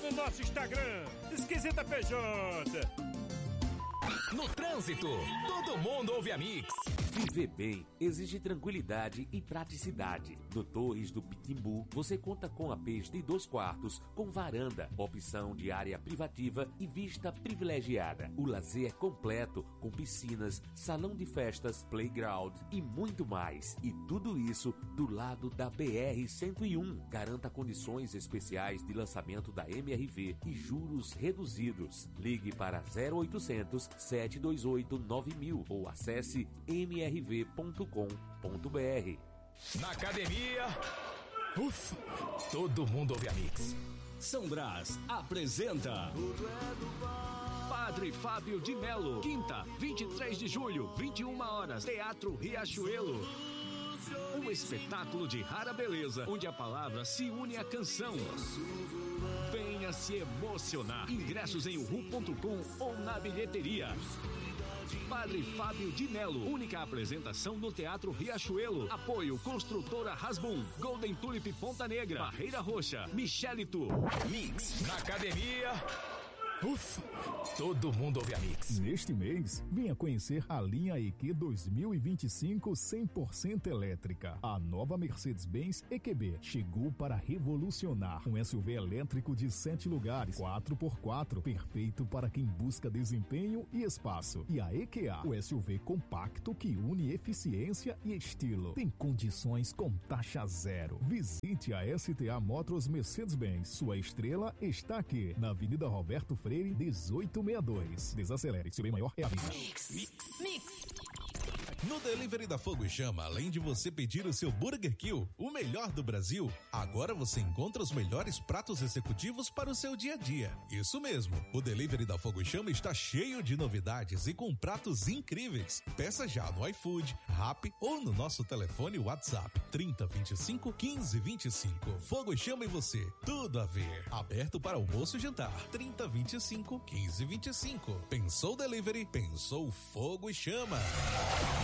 no nosso Instagram, Esquisita PJ. No trânsito, todo mundo ouve a Mix. Viver bem exige tranquilidade e praticidade. No Torres do Pitimbu, você conta com APs de 2 quartos, com varanda, opção de área privativa e vista privilegiada. O lazer é completo, com piscinas, salão de festas, playground e muito mais. E tudo isso do lado da BR-101. Garanta condições especiais de lançamento da MRV e juros reduzidos. Ligue para 0800 728 9000 ou acesse mrv.com.br. Na academia, ufa, todo mundo ouve a Mix. São Brás apresenta Padre Fábio de Melo, quinta, 23 de julho, 21 horas, Teatro Riachuelo. Um espetáculo de rara beleza, onde a palavra se une à canção. Venha se emocionar. Ingressos em uhu.com ou na bilheteria. Padre Fábio de Melo, única apresentação no Teatro Riachuelo. Apoio Construtora Rasbum, Golden Tulip Ponta Negra, Barreira Roxa, Michelito. Mix na academia. Ufa, todo mundo ouve a Mix. Neste mês, venha conhecer a linha EQ 2025 100% elétrica. A nova Mercedes-Benz EQB chegou para revolucionar. Um SUV elétrico de 7 lugares, 4x4, perfeito para quem busca desempenho e espaço. E a EQA, o SUV compacto que une eficiência e estilo. Tem condições com taxa zero. Visite a STA Motors Mercedes-Benz. Sua estrela está aqui, na Avenida Roberto Freire, 1862. Desacelere, seu bem maior é a vida. Mix. No Delivery da Fogo e Chama, além de você pedir o seu Burger Kill, o melhor do Brasil, agora você encontra os melhores pratos executivos para o seu dia a dia. Isso mesmo, o Delivery da Fogo e Chama está cheio de novidades e com pratos incríveis. Peça já no iFood, Rappi ou no nosso telefone WhatsApp 3025 1525. Fogo e Chama e você, tudo a ver. Aberto para almoço e jantar 3025 1525. Pensou Delivery? Pensou Fogo e Chama.